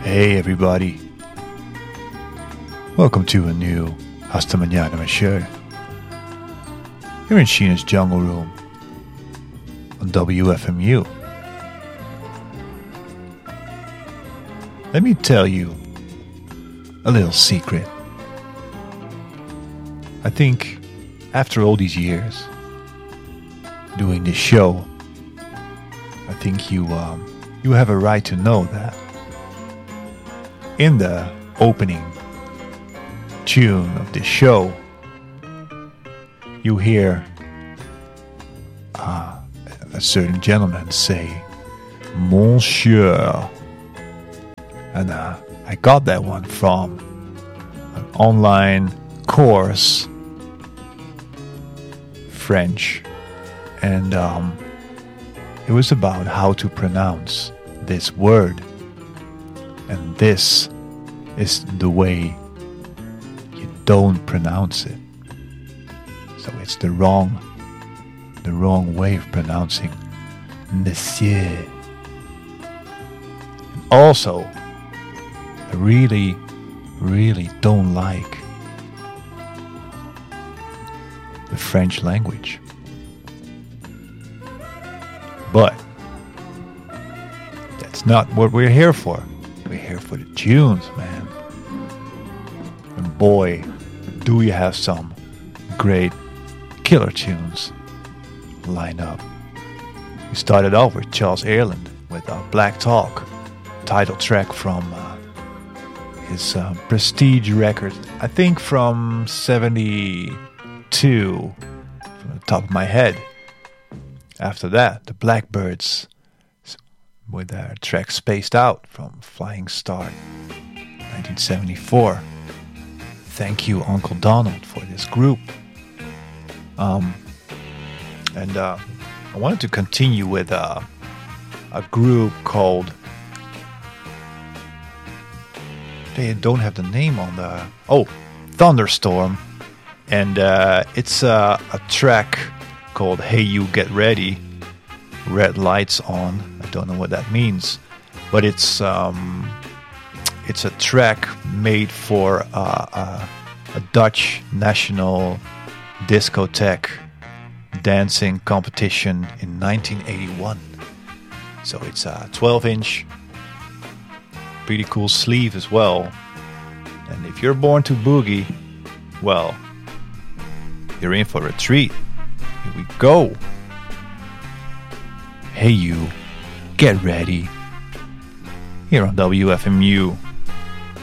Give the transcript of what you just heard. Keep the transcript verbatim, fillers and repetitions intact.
Hey everybody, welcome to a new Hasta Mañana show here in Sheena's Jungle Room on W F M U. Let me tell you a little secret. I think after all these years doing this show, I think you um, you have a right to know that in the opening tune of this show, you hear uh, a certain gentleman say, Monsieur. And uh, I got that one from an online course, French. And um, it was about how to pronounce this word. And this is the way you don't pronounce it. So it's the wrong, the wrong way of pronouncing Monsieur. And also, I really, really don't like the French language. But that's not what we're here for. We're here for the tunes, man. And boy, do you have some great killer tunes lined up. We started off with Charles Earland with uh, Black Talk, title track from uh, his uh, Prestige record, I think from seventy-two, from the top of my head. After that, the Blackbirds with their track Spaced Out from Flying Star, nineteen seventy-four. Thank you, Uncle Donald, for this group. Um, and uh, I wanted to continue with uh, a group called... They don't have the name on the... Oh, Thunderstorm. And uh, it's uh, a track called Hey You Get Ready. Red lights on. I don't know what that means, but it's um, it's a track made for uh, uh, a Dutch national discotheque dancing competition in nineteen eighty-one. So it's a twelve inch, pretty cool sleeve as well. And if you're born to boogie, well, you're in for a treat. Here we go. Hey you, get ready, here on W F M U.